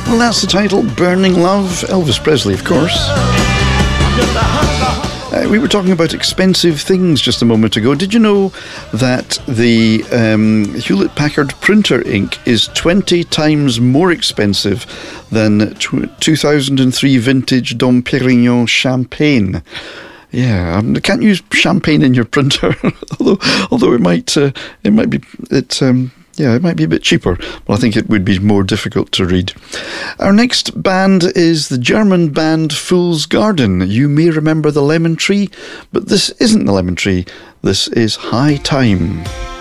Well, that's the title, Burning Love, Elvis Presley, of course. We were talking about expensive things just a moment ago. Did you know that the Hewlett-Packard printer ink is 20 times more expensive than 2003 vintage Dom Pérignon champagne? Yeah, can't use champagne in your printer, although it might be it might be a bit cheaper, but I think it would be more difficult to read. Our next band is the German band Fool's Garden. You may remember the Lemon Tree, but this isn't the Lemon Tree. This is High Time.